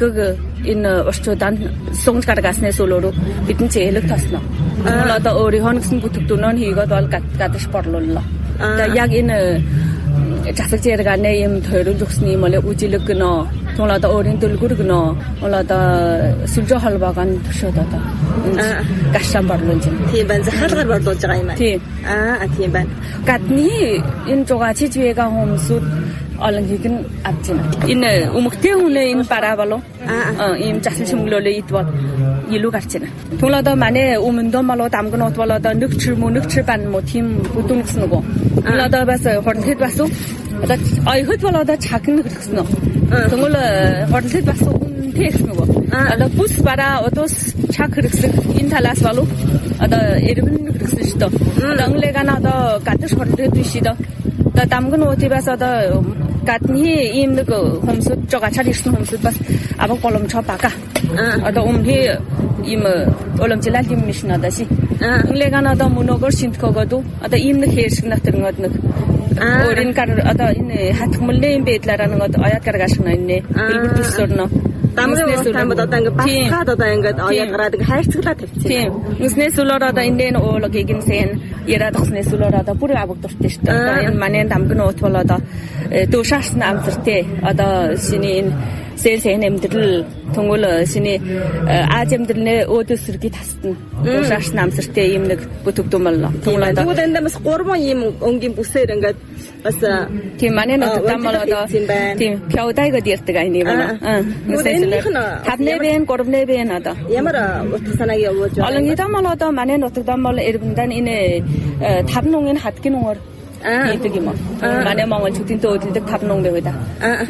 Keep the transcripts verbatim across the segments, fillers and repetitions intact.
그 энэ орчуудан сунгаж гаргаснаас өөрөөр бидэн зээлэг тосно. Тэгвэл одоо өөрийнхөө гэсэн бүтээгдэхүүнөө хийгээд бол гадагш борлууллаа. Тэгээ яг энэ засаг зэрэгнээ юм тойруулж өгсөн юм бол үжилэг гэнэ. Тэгвэл одоо өөрийн төлгөр гэнэ. Бол одоо сүлжээ холбоогоо төшөөд одоо гашаан борлуулж байна. Тийм байна. Захаалгаар борлуулж байгаа юм аа. Тийм. Аа тийм байна. Гадны энэ жугаа чижвэга хүмүүсүүд олон хийг нь авч байна. Энэ өмгтэй хүнээ энэ бараа болов. Аа ийм засал шимглөлөө идвал илүү гарч байна. Тэгвэл одоо манай өмнөдөө болоо дамгнууд болоо одоо нэг чир мө нэг чир бан мо тийм бүдүүн гэсэн нөгөө. Тэгвэл одоо бас хордлоход бас одоо ойхот болоо одоо чагна гэсэн нөгөө. Тэгвэл хордлоход бас үнэтэй гэсэн нөгөө. Одоо бүс бараа одоо чаг хэрэгсэг энэ талаас болов. Одоо эргэн хэрэгсэн шүү дээ. Одоо англигана одоо гадагш хордлоход биш дээ. Одоо дамгнуудаас одоо гадны ийм нэг хүмүүсд жогачаар ирсэн хүмүүсд бас авах боломжтой бага. Одоо өмнө ийм уламжлал юм биш надаа си. Инглиган одоо мөнөөгөр шинтгэгээд одоо ийм нэг хэршиг натэрнод нэг өөрийн гар одоо энэ хатгмалны юм байдлаараа нэг ояд гаргаш нэ хэлбэр төсөрнө. Дамрын таамад одоо ингээд басгаад одоо ингээд ояд гараад ингээд хайрцаглаад тавьчихсан. Тийм. Нүснээс үлээр одоо энэ уулыг гинсэн яраад ахснаас үлээр одоо бүр авагдуртай шүү дээ. Одоо энэ манай дамгнууд бол одоо дүүшаасна амтэртэй одоо шиний энэ сэлсэн эмдэл тэнгүүл шиний Аз эмдэлнээ өөдөөсөргий тасна. Дүүшаасна амтэртэй юм нэг бүтээгдэхүүн боллоо. Тэнгүүл одоо тэгвэл энэ бас гурван юм өнгийн бүсээр ингээд бас тийм манай нот там бол одоо тийм пяудайгод ярьдаг айны байна. Тавны бэн гурвны бэн одоо ямар утга санааг явуулж байгаа. Олон хэдэн бол одоо манай нутаг дам бол эрбэндан энэ тавны үнгийн хадгийн үнгээр хийдэг юм. Манай монголчуудын дөөдөлдөг тавны үнг байгаад. Аа.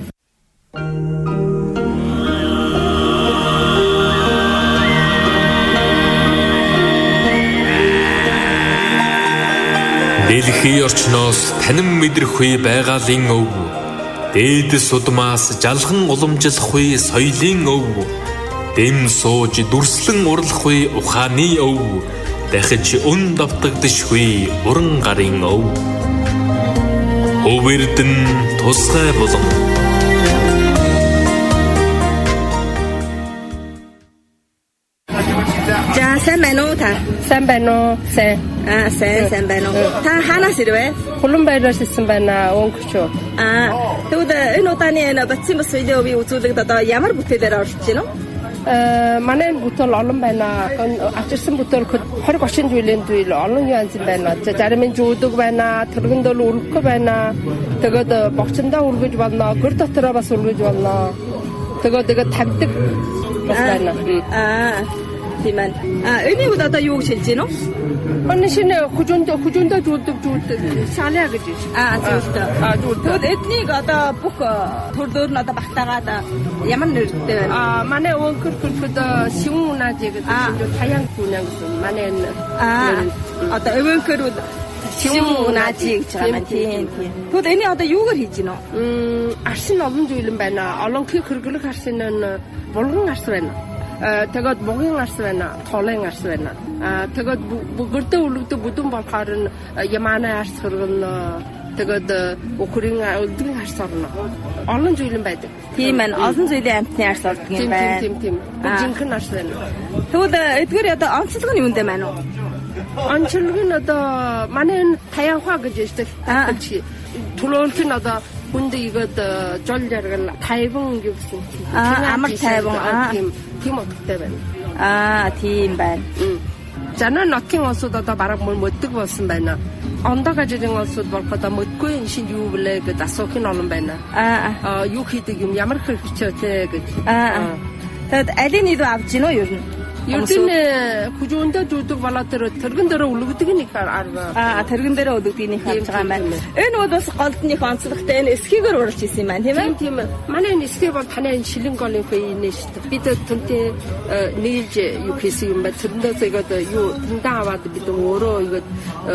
Дэлхийн орчноос танин мэдрэхгүй байгалийн өв. Дээдэс удмаас жалхан уламжлахгүй соёлын өв. Дэм сууж дүрслэн урлахгүй ухааны өв. Дахиж өн давтагдшгүй уран гарын өв. Өвөрдөн тусгай болон. За сайн байна уу та? Сайн байна уу? Сайн. Аа сайн сайн байна уу? Та ханаас ирвэ? Хуланбайраас ирсэн байна. Өнгөч үү? Аа тэгвэл энэ удааны энэ Батцын бас видеовыг үзүүлэхэд одоо ямар бүтээлээр орж байна уу? Э манай бүтээл олон байна. Ачирсан бүтээл двадцать тридцать жилийн зүйл олон янз байна. Зарим нь жуудаг байна, тэргэндэл өргөх байна. Тэгээд богцондоо өргөж болно, гэр дотороо бас өргөж болно. Тэгээд тэгээд тавьдаг бас байна. Аа тийм ээ. Аа энэ үед одоо юу гэж хэлж байна уу? Оны шинэ хүжүнд хүжүнд жуулдаг жуулдаг шалаа гэж. Аа зөвхөн. Аа жуулдаг. Тэгвэл эднийг одоо бүх төрлөөр нь одоо багтаагаад ямар нэртэй байна? Аа манай өнгөр хөлфөд шивэн унаж гэдэг таян гүнэ гэсэн. Манай энэ аа одоо өвөнкөр шивэн унаж гэж байгаа юм тийм тийм. Тэгвэл энэ одоо юугаар хийж гинэ? Мм аршин олон зүйл юм байна. Олон хийг хэрэглэх аршин нь булган арс байна. Тэгээд богийн арс байна, толын арс байна. Тэгээд бүгдээ үлгдэг бүдүүн болохоор нь ямааны арс хэрэгнэ. Тэгээд өхрийн үлдгийн арс орно. Олон зүйл юм байдаг. Тийм байна. Олон зүйлийн амтны арс ордог юм байна. Тийм тийм тийм. Жинхэнэ арс байна. Тэгвэл эдгээр одоо онцлог нь юундэ байна уу? Онцлог нь одоо манай энэ таянхаа гэж ярьдаг. Төлөөлт нь одоо хүнд игээд жол жаргал тайван гэсэн. Аа амар тайван аа тийм тийм утгатай байна. Аа тийм байна. Жанаа нотгийн улсууд одоо бараг мөддөг болсон байна. Ондоо гажирын улсууд болохоор одоо мөдгүй энэ шинж юу блэ гэж асуух нь олон байна. Аа юу хийдэг юм ямар хэрэгчтэй гэж. Аа тэгэд алийг нь авч гинөө юу юм? Ердийн хүжүүндээ дүүдэг болоод тэр тэргэн дээрээ үлгдэг нэг арга. Аа тэргэн дээрээ үлгдэг нэг харж байгаа юм байна. Энэ бол бас голдны онцлогтой энэ эсхийгээр уралж исэн юм байна тийм ээ? Тийм ээ. Манай энэ эсхий бол таны энэ шилэн голын хөөе шүү дээ. Бид түнтэй нийлж юу хийсэн юм байна. Тэрэндээс игээд юу тэндээ аваад бид өөрөө игээд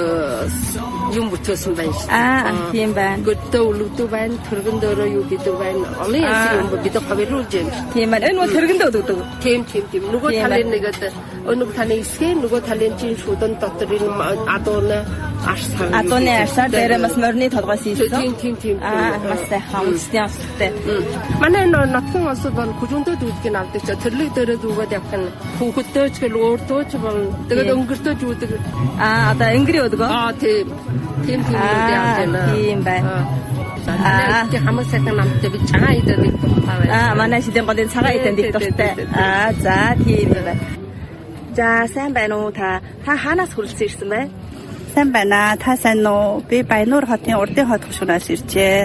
юм бүтээсэн байна шүү дээ. Аа тийм байна. Götтэй үлгдэг байна. Тэргэн дээрээ юу гэдэг байна. Олон юм бид хавруулж байна. Тийм байна. Энэ бол тэргэндээ үлгдэг. Тийм тийм тийм. Нөгөө талын тэгээд өнөг таны эсгээ нөгөө талын чин шүдэн дотор энэ адууны арс хав. Адууны арсаар дээр бас морины толгоос ийсэн. Тийм тийм тийм. Аа бас сайхан үндэсний онцлогтой. Манай нотхон улсууд бол хүчүнтэй дүүдгийг авдаг ч төрлөг дээрээ дүүгээд явах нь хүүхэдтэй ч гэл өөртөө ч бол тэгээд өнгөртөө дүүдэг. Аа одоо өнгөрийн өдгөө. Аа тийм. Тийм тийм үү явж байна. Тийм байна. Аа тийм хамаг сайхан намтай би цагаан идэх дуртай байна. Аа манай шидэн голын цагаан идэх дуртай. Аа за тийм байна. За сайн байна уу та? Та хаанаас хүрэлцэн ирсэн бэ? Сайн байна. Та сайн уу? Би Баянуур хотын Урдын хот гүшүүнээс иржээ.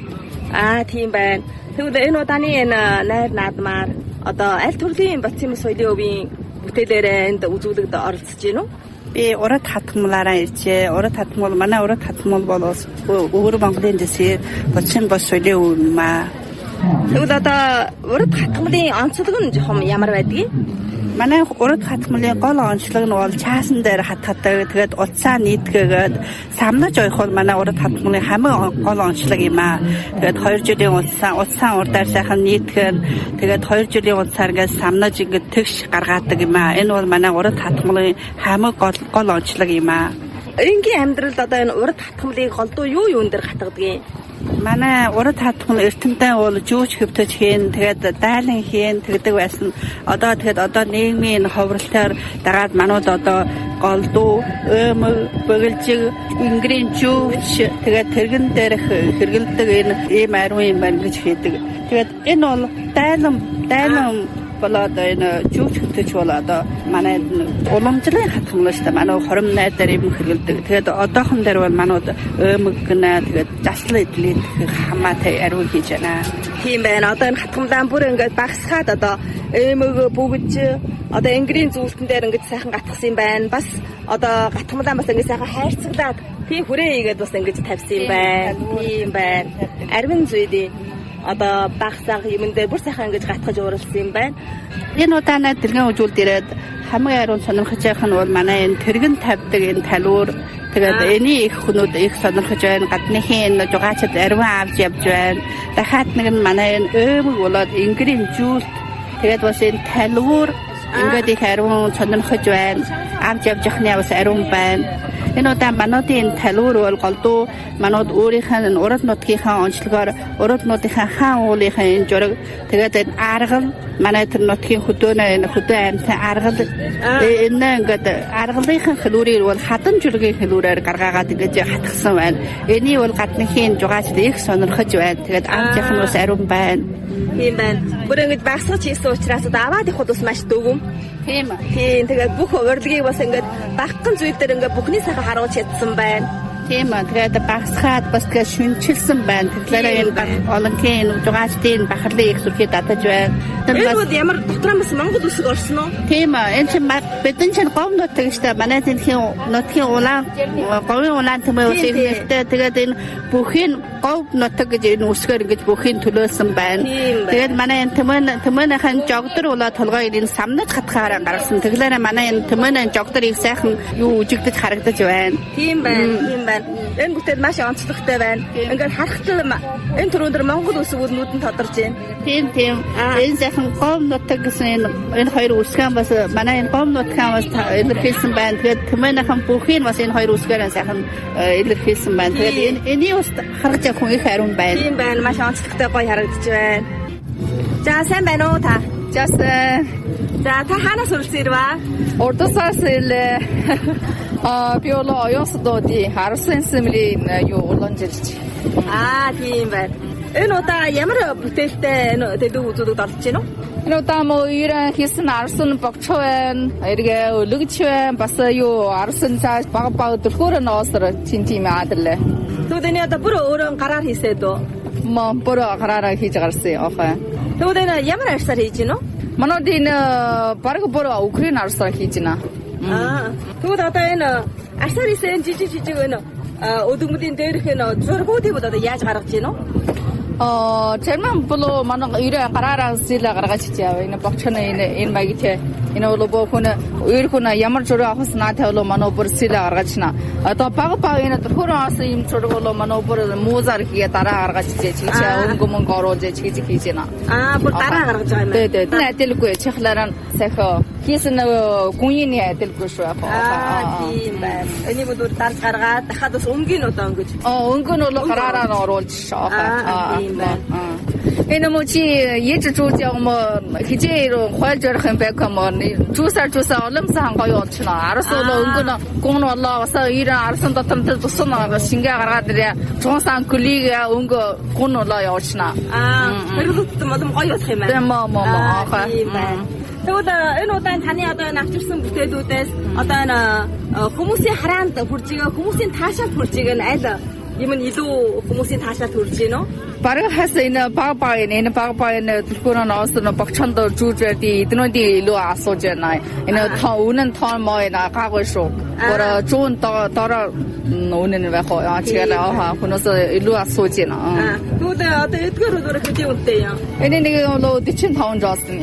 Аа тийм байна. Тэгвэл энэ удааны энэ найр наадмаар одоо аль төрлийн Батцын соёлын өвийн бүтээлээрээ энд үзүүлэгт оролцож байна уу? Би урд хатгамлаараа иржээ. Урд хатгамл манай урд хатгамл бол өвөр Монголын дэсээр Батцын бос соёлын өв юм аа. Тэгвэл одоо урд хатгамлын онцлог нь жоохон ямар байдгийг? Манай урд хатгамлын гол онцлог нь бол чаасан дээр хатгадаг. Тэгээд утсаа нийтгээгээд самнаж ойх бол манай урд хатгамлын хамгийн гол онцлог юм аа. Тэгээд хоёр жилийн утсаа утсаа урдаар сайхан нийтгэн тэгээд хоёр жилийн утсаар ингээд самнаж ингээд тэгш гаргаадаг юм аа. Энэ бол манай урд хатгамлын хамгийн гол гол онцлог юм аа. Энгийн амьдралд одоо энэ урд хатгамлыг голдуу юу юун дээр хатгадгийг? Манай урд хатгамл эртэмтэй бол жүүж хөвтөж хийн тэгээд дайлан хийн тэгдэг байсан. Одоо тэгээд одоо нийгмийн ховролтоор дагаад манууд одоо голдуу, өмг, бөглжиг, ингрийн жүүч тэгээд тэргэн дээрх хэрэгэлдэг энэ ийм ариун юм байна гэж хийдэг. Тэгээд энэ бол дайлан дайлан болоод энэ жүүч хөвтөж бол одоо манай уламжлалын хатгамл шүү дээ. Манай хором найдаар юм хэрэгэлдэг. Тэгээд одоохон дээр бол манууд өмг гэнэ тэгээд заслан идлээд хамаатай ариун хийж байна. Тийм байна. Одоо энэ хатгамлаан бүр ингээд багсгаад одоо өмг бүгж одоо ингрийн зүйлтэн дээр ингээд сайхан гатгсан юм байна. Бас одоо гатгамлаан бас ингээд сайхан хайрцаглаад тийм хүрээ игээд бас ингээд тавьсан юм байна. Тийм байна. Ариун зүйдээ одоо багсаг юмн дээр бүр сайхан ингэж гатгаж ууралсан юм байна. Энэ удаанаа тэргийн үзүүлд ирээд хамгийн ариун сонирхож байх нь бол манай энэ тэргэн тавьдаг энэ талуур. Тэгээд эний их хүнүүд их сонирхож байна. Гадныхын энэ жугаачд ариун авч явж байна. Дахиад нэг нь манай энэ өмг болоод ингрийн жүүлт. Тэгээд бас энэ талуур ингээд их ариун сонирхож байна. Авч явж яхны бас ариун байна. Энэ удаа мануудын талуур бол голдуу манууд өөрийнхөө урд нутгийнхаа онцлогоор урд нутгийнхаа хаан уулынхаа энэ жураг тэгээд энэ аргал манай тэр нутгийн хөдөөнөө энэ хөдөө аймтай аргал энэ ингээд аргалынхаа хэлүүрийг бол хадан жургийн хэлүүрээр гаргаагаад ингэж хатгсан байна. Эний бол гадныхын жугаачд их сонирхож байна. Тэгээд авч явах нь бас ариун байна. Тийм байна. Бүр ингэж багсгаж хийсэн учраас одоо аваад их бол бас маш дүүгүм. Тийм. Тийм тэгээд бүх урилгыг бас ингэж багхан зүйл дээр ингээд бүхний сайхан харуулж чадсан байна. Тийм аа тэгээд багсгаад бас тэгээд шүнчилсэн байна. Тэгэхээр энэ олонгийн жугаачдын бахарлын их зүрхий дадаж байна. Энэ бол ямар дотроос Монгол үсэг орсон уу? Тийм аа энэ чинь бидний чинь гом нутаг штэ манай тэнхийн нутгийн улаан говийн улаан төмөө үсэг нэртэй тэгээд энэ бүхий гов нутаг гэж энэ үсгээр ингэж бүхий төлөөлсөн байна. Тэгээд манай энэ төмөн төмөнийхэн жогдор улаа толгой энэ самнаж хатгаараа гаргасан. Тэгэхээр манай энэ төмөнийн жогдор их сайхан юу үжигдэж харагдаж байна. Тийм байна. Тийм байна. Энэ бүтээл маш онцлогтой байна. Ингээд харахтал энэ түрүүн дээр Монгол үсгүүд нүдэнд тодорж байна. Тийм тийм. Энэ сайхан гом нутаг гэсэн энэ энэ хоёр үсгэн бас манай энэ гом нутгийн бас илэрхийлсэн байна. Тэгээд төмөнийхэн бүхий бас энэ хоёр үсгээр сайхан илэрхийлсэн байна. Тэгээд энэ эний ус харгаж явах хүн их ариун байна. Тийм байна. Маш онцлогтой гоё харагдаж байна. За сайн байна уу та? Just За та хаанаас уралсан ирвэ? Урдсаас ирлээ. А би бол оюусдуудын харсан сэмлийн юу уламжилж. Аа тийм байна. Энэ удаа ямар бүтээлтэй энэ төдөө үзүүлэгт орж байна уу? Энэ удаа мо ирэн хийсэн арсан богч байна. Эргээ өлөгч байна. Бас юу арсан цааш баг баг төлхөөр ноосор тийм тийм аадрлаа. Тэгвэл энэ одоо бүр өөрөө гараар хийсэд үү? Мо бүр гараараа хийж гарсан яахаа. Тэгвэл энэ ямар арсаар хийж гинөө? Манайд энэ баг бүр Украин арсаар хийж байна. Аа. Тэгвэл одоо энэ арсаар хийсэн жижиг жижиг энэ өдөгмөдийн дээрх энэ зургуудыг одоо яаж гаргаж гинөө? 어, 제만 불로 만원 이래 가라라 실라 가라가지 자. 이네 박천에 이네 인 마기테. 이네 올로 보고는 의르고나 야말 조라 호스나 태올로 만원 버 실라 가라가지나. 또 바가바 이네 또 호라스 임 조르고로 만원 버 모자르기에 따라 가라가지 제 지자 온고문 거로 제 지지 기지나. 아, 뭐 따라 가라가지. 네, 네. 네, 들고에 체클라란 세커 Тийс нөгөө гүний адилгүй шүү яг. Аа тийм байна. Энийг бүр дарж гаргаад дахиад бас өнгөний одоо өнгөж. Аа өнгө нь бол гараараа нь оруулж шоо. Аа тийм байна. Энэ мөн чи ээж жууж яг мө хижээр хойлж ярих юм байх юм уу? Жуусаар жуусаа оломсан гоё болчихно. Арас бол өнгө нь гүн болоо бас ирэн арсан дотор тусан шингээ гаргаад ирээ. Жуусаа кулиг өнгө гүн болоо явуулчихна. Аа хэрэг юм гоё болох юм байна. Тийм моо моо аа. Тийм байна. Тэгвэл энэ удаа таны одоо энэ авчирсан бүтээлүүдээс одоо энэ хүмүүсийн хараанд хүрж байгаа хүмүүсийн таашаалд хүрж байгаа нь аль юм нь илүү хүмүүсийн таашаалд хүрж байна уу? Бараг хас энэ баг баг энэ баг баг энэ төлхөрөө ноос нь багчанд жууж байдгийг эднүүдийн илүү асууж байна. Энэ тоо үнэн тоо моо энэ гаагүй шүү. Гөр жуун дороо үнэн байх уу? Ачаал аа хүнээс илүү асууж байна. Тэгвэл одоо эдгээр өөр хэдий үнэтэй юм? Энэ нэг бол forty-five жоосны.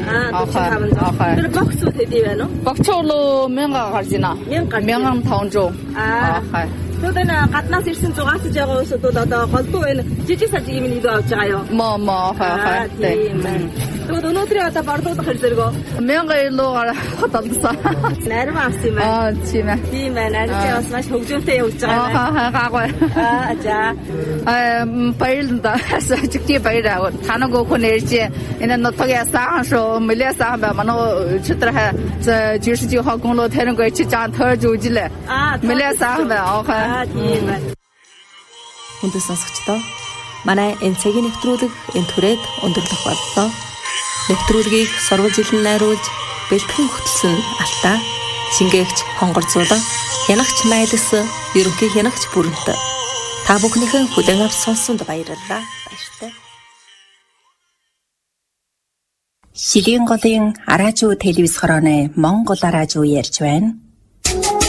Аа. Тэр бокс үү хэдий байна уу? Бокс бол one thousand гарч байна. one thousand five hundred. Аа. Тэгвэл энэ гаднаас ирсэн зугаалж байгаа хүмүүсд бол одоо голдуу энэ жижиг саж юм илүү авч байгаа юу? Моо моо хаа. Тийм байна. Тэгвэл өнөөдөр одоо борлуулах хэр зэрэг үү? one thousand илүү хотолдсон. Нарийн авсан юм байна. Аа тийм ээ. Тийм байна. Нарийн бас маш хөгжөөнтэй явж байгаа юм байна. Аа гаагүй. Аа за. Аа баярлалаа. Чигти баяраа. Танаг өгөх нэрж энэ нотогийн саахан шүү. Мэлээ саахан ба манай чөтөр ха жирсжи хагонлоо тэрнгөө чи жаан төрж үжилээ. Аа мэлээ саахан ба. Аа тийм байна. Хүндэс сонсогчдоо манай энэ цагийн нэвтрүүлэг энэ түрээд өндөрлөх боллоо. Нэвтрүүлгийг сурвалжилан найруулж бэлтгэн хөтлсөн Алтаа, шингээгч Хонгорзуулан, хянагч Найлс, ерөнхий хянагч Бүрэнт. Та бүхнийхэн хүлээн авч сонссонд баярлалаа. Баяртай. Шилийн голын араажуу телевиз хорооны Монгол араажуу ярьж байна.